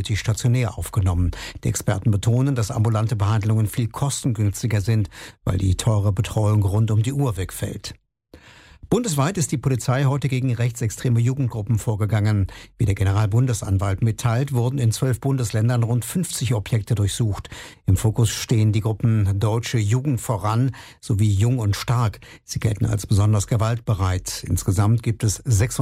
unnötig stationär aufgenommen. Die Experten betonen, dass ambulante Behandlungen viel kostengünstiger sind, weil die teure Betreuung rund um die Uhr wegfällt. Bundesweit ist die Polizei heute gegen rechtsextreme Jugendgruppen vorgegangen. Wie der Generalbundesanwalt mitteilt, wurden in 12 Bundesländern rund 50 Objekte durchsucht. Im Fokus stehen die Gruppen Deutsche Jugend voran sowie Jung und Stark. Sie gelten als besonders gewaltbereit. Insgesamt gibt es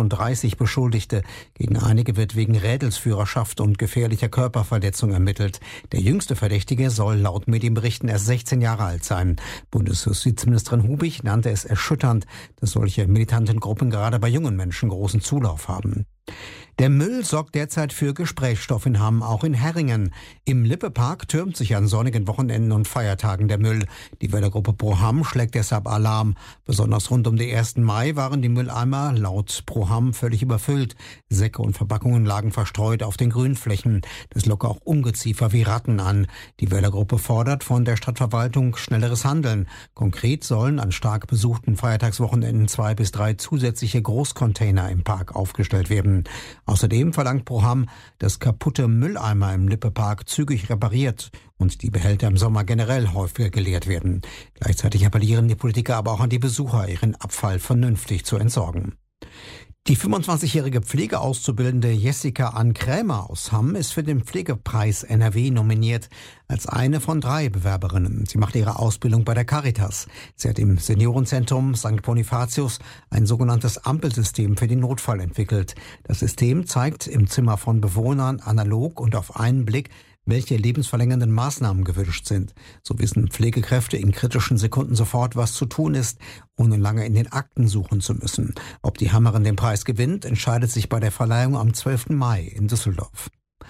36 Beschuldigte. Gegen einige wird wegen Rädelsführerschaft und gefährlicher Körperverletzung ermittelt. Der jüngste Verdächtige soll laut Medienberichten erst 16 Jahre alt sein. Bundesjustizministerin Hubig nannte es erschütternd, dass solche militanten Gruppen gerade bei jungen Menschen großen Zulauf haben. Der Müll sorgt derzeit für Gesprächsstoff in Hamm, auch in Herringen. Im Lippe-Park türmt sich an sonnigen Wochenenden und Feiertagen der Müll. Die Wählergruppe Pro Hamm schlägt deshalb Alarm. Besonders rund um den 1. Mai waren die Mülleimer laut Pro Hamm völlig überfüllt. Säcke und Verpackungen lagen verstreut auf den Grünflächen. Das lockt auch Ungeziefer wie Ratten an. Die Wählergruppe fordert von der Stadtverwaltung schnelleres Handeln. Konkret sollen an stark besuchten Feiertagswochenenden 2 bis 3 zusätzliche Großcontainer im Park aufgestellt werden. Außerdem verlangt Pro Hamm, dass kaputte Mülleimer im Lippe-Park zügig repariert und die Behälter im Sommer generell häufiger geleert werden. Gleichzeitig appellieren die Politiker aber auch an die Besucher, ihren Abfall vernünftig zu entsorgen. Die 25-jährige Pflegeauszubildende Jessica Ann Krämer aus Hamm ist für den Pflegepreis NRW nominiert, als eine von 3 Bewerberinnen. Sie macht ihre Ausbildung bei der Caritas. Sie hat im Seniorenzentrum St. Bonifatius ein sogenanntes Ampelsystem für den Notfall entwickelt. Das System zeigt im Zimmer von Bewohnern analog und auf einen Blick, welche lebensverlängernden Maßnahmen gewünscht sind. So wissen Pflegekräfte in kritischen Sekunden sofort, was zu tun ist, ohne lange in den Akten suchen zu müssen. Ob die Hammerin den Preis gewinnt, entscheidet sich bei der Verleihung am 12. Mai in Düsseldorf.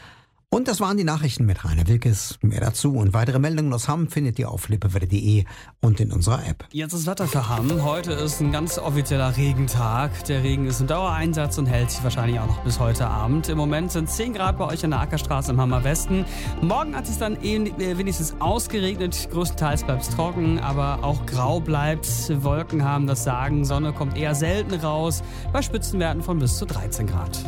Und das waren die Nachrichten mit Rainer Wilkes. Mehr dazu und weitere Meldungen aus Hamm findet ihr auf lippewelle.de und in unserer App. Jetzt ist Wetter für Hamm. Heute ist ein ganz offizieller Regentag. Der Regen ist im Dauereinsatz und hält sich wahrscheinlich auch noch bis heute Abend. Im Moment sind 10 Grad bei euch an der Ackerstraße im Hammer Westen. Morgen hat es dann wenigstens ausgeregnet. Größtenteils bleibt es trocken, aber auch grau bleibt. Wolken haben das Sagen. Sonne kommt eher selten raus. Bei Spitzenwerten von bis zu 13 Grad.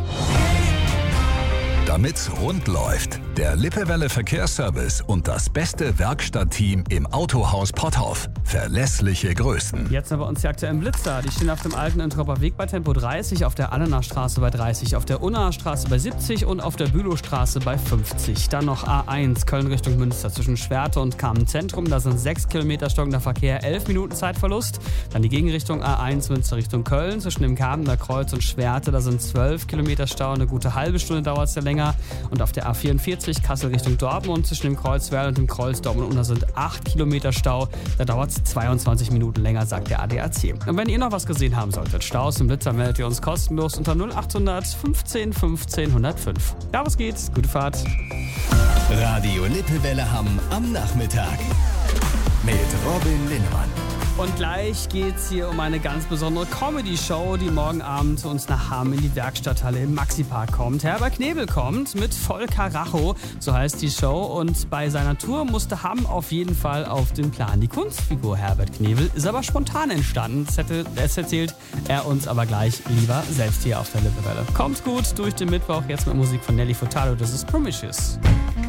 Damit's rund läuft, der Lippewelle Verkehrsservice und das beste Werkstattteam im Autohaus Potthoff. Verlässliche Größen. Jetzt haben wir uns die aktuellen Blitzer. Die stehen auf dem alten Entroper Weg bei Tempo 30, auf der Allener Straße bei 30, auf der Unnaer Straße bei 70 und auf der Bülowstraße bei 50. Dann noch A1 Köln Richtung Münster zwischen Schwerte und Kamen Zentrum. Da sind 6 Kilometer stockender Verkehr, 11 Minuten Zeitverlust. Dann die Gegenrichtung A1 Münster Richtung Köln zwischen dem Kamener Kreuz und Schwerte. Da sind 12 Kilometer Stau, eine gute halbe Stunde dauert es ja länger. Und auf der A44 Kassel Richtung Dortmund zwischen dem Kreuzwerl und dem Kreuz Dortmund und da sind 8 Kilometer Stau. Da dauert es 22 Minuten länger, sagt der ADAC. Und wenn ihr noch was gesehen haben solltet, Staus und Blitzer, meldet ihr uns kostenlos unter 0800 15 15 105. Ja, was geht's? Gute Fahrt. Radio Lippewelle Hamm am Nachmittag mit Robin Linnemann. Und gleich geht's hier um eine ganz besondere Comedy-Show, die morgen Abend zu uns nach Hamm in die Werkstatthalle im Maxi-Park kommt. Herbert Knebel kommt mit Volker Racho, so heißt die Show. Und bei seiner Tour musste Hamm auf jeden Fall auf den Plan. Die Kunstfigur Herbert Knebel ist aber spontan entstanden. Das erzählt er uns aber gleich lieber selbst hier auf der Lippewelle. Kommt gut durch den Mittwoch, jetzt mit Musik von Nelly Furtado, das ist Promiscuous.